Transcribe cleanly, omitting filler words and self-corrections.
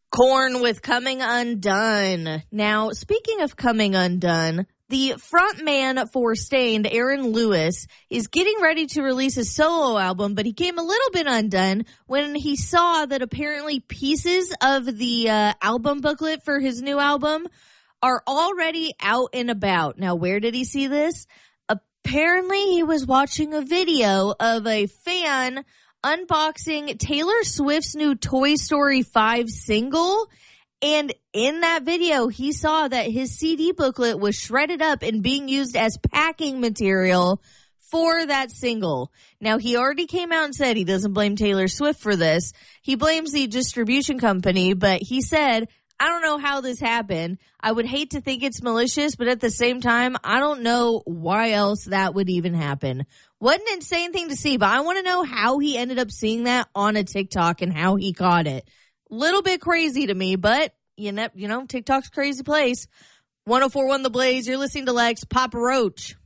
Korn with Coming Undone. Now, speaking of coming undone, the frontman for Stained, Aaron Lewis, is getting ready to release a solo album, but he came a little bit undone when he saw that apparently pieces of the album booklet for his new album are already out and about. Now, where did he see this? Apparently, he was watching a video of a fan unboxing Taylor Swift's new Toy Story 5 single. And in that video, he saw that his CD booklet was shredded up and being used as packing material for that single. Now, he already came out and said he doesn't blame Taylor Swift for this. He blames the distribution company, but he said, I don't know how this happened. I would hate to think it's malicious, but at the same time, I don't know why else that would even happen. What an insane thing to see, but I want to know how he ended up seeing that on a TikTok and how he caught it. Little bit crazy to me, but you know, TikTok's a crazy place. 104.1 The Blaze, you're listening to Lex, Papa Roach.